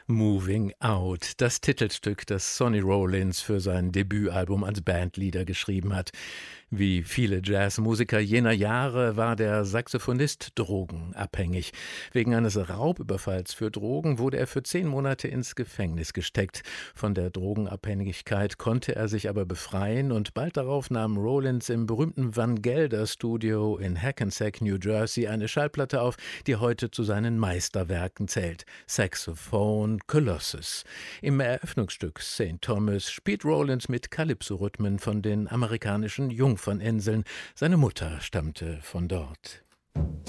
Moving Out, das Titelstück, das Sonny Rollins für sein Debütalbum als Bandleader geschrieben hat. Wie viele Jazzmusiker jener Jahre war der Saxophonist drogenabhängig. Wegen eines Raubüberfalls für Drogen wurde er für 10 Monate ins Gefängnis gesteckt. Von der Drogenabhängigkeit konnte er sich aber befreien und bald darauf nahm Rollins im berühmten Van Gelder Studio in Hackensack, New Jersey, eine Schallplatte auf, die heute zu seinen Meisterwerken zählt: Saxophone Colossus. Im Eröffnungsstück St. Thomas spielt Rollins mit Calypso-Rhythmen von den amerikanischen Jungferninseln. Seine Mutter stammte von dort.